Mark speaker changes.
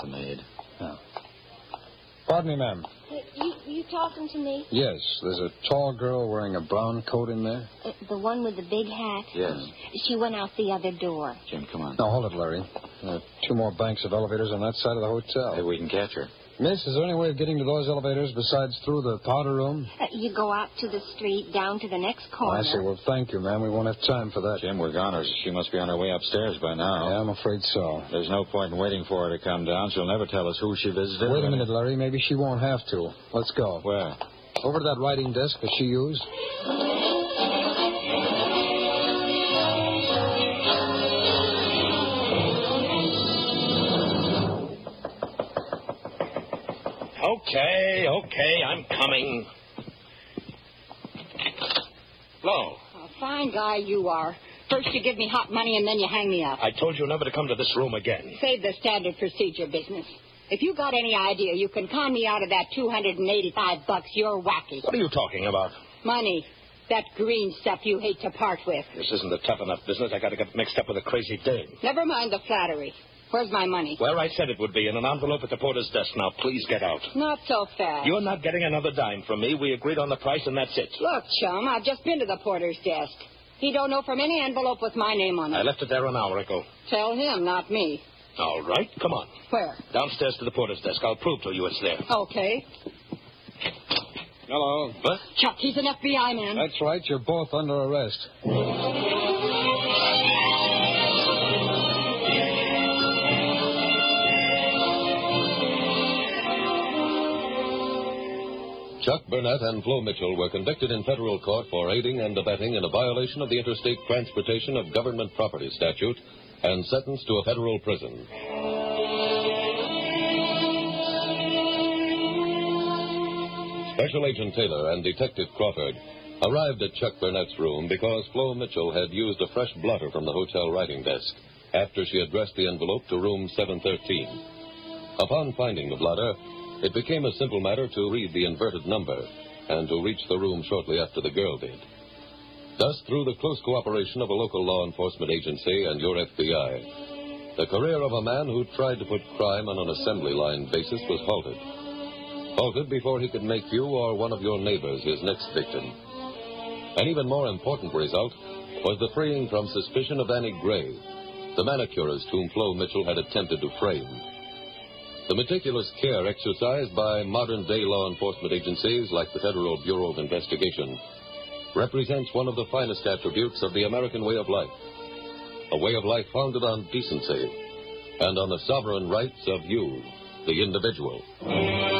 Speaker 1: The maid.
Speaker 2: Oh. Pardon me, ma'am.
Speaker 3: You talking to me?
Speaker 2: Yes, there's a tall girl wearing a brown coat in there.
Speaker 3: The one with the big hat?
Speaker 1: Yes.
Speaker 3: She went out the other door.
Speaker 1: Jim, come on.
Speaker 2: No, hold it, Larry. There are 2 more banks of elevators on that side of the hotel.
Speaker 1: Maybe we can catch her.
Speaker 2: Miss, is there any way of getting to those elevators besides through the powder room?
Speaker 3: You go out to the street, down to the next corner.
Speaker 2: I see. Well, thank you, ma'am. We won't have time for that.
Speaker 1: Jim, we're goners. She must be on her way upstairs by now.
Speaker 2: Yeah, I'm afraid so.
Speaker 1: There's no point in waiting for her to come down. She'll never tell us who she visited.
Speaker 2: Wait a minute, Larry. Maybe she won't have to. Let's go.
Speaker 1: Where?
Speaker 2: Over to that writing desk that she used.
Speaker 4: Okay, I'm coming. Flo.
Speaker 5: A fine guy you are. First you give me hot money and then you hang me up.
Speaker 4: I told you never to come to this room again.
Speaker 5: Save the standard procedure business. If you got any idea you can con me out of that $285, you're wacky.
Speaker 4: What are you talking about?
Speaker 5: Money. That green stuff you hate to part with.
Speaker 4: This isn't a tough enough business. I got to get mixed up with a crazy dame.
Speaker 5: Never mind the flattery. Where's my money?
Speaker 4: Where I said it would be, in an envelope at the porter's desk. Now, please get out.
Speaker 5: Not so fast.
Speaker 4: You're not getting another dime from me. We agreed on the price, and that's it.
Speaker 5: Look, chum, I've just been to the porter's desk. He don't know from any envelope with my name on it.
Speaker 4: I left it there an hour ago.
Speaker 5: Tell him, not me.
Speaker 4: All right, come on.
Speaker 5: Where?
Speaker 4: Downstairs to the porter's desk. I'll prove to you it's there.
Speaker 5: Okay.
Speaker 2: Hello.
Speaker 4: What?
Speaker 5: Chuck, he's an FBI man.
Speaker 2: That's right. You're both under arrest.
Speaker 6: Chuck Burnett and Flo Mitchell were convicted in federal court for aiding and abetting in a violation of the Interstate Transportation of Government Property statute and sentenced to a federal prison. Special Agent Taylor and Detective Crawford arrived at Chuck Burnett's room because Flo Mitchell had used a fresh blotter from the hotel writing desk after she addressed the envelope to room 713. Upon finding the blotter, it became a simple matter to read the inverted number and to reach the room shortly after the girl did. Thus, through the close cooperation of a local law enforcement agency and your FBI, the career of a man who tried to put crime on an assembly line basis was halted. Halted before he could make you or one of your neighbors his next victim. An even more important result was the freeing from suspicion of Annie Gray, the manicurist whom Flo Mitchell had attempted to frame. The meticulous care exercised by modern-day law enforcement agencies like the Federal Bureau of Investigation represents one of the finest attributes of the American way of life, a way of life founded on decency and on the sovereign rights of you, the individual.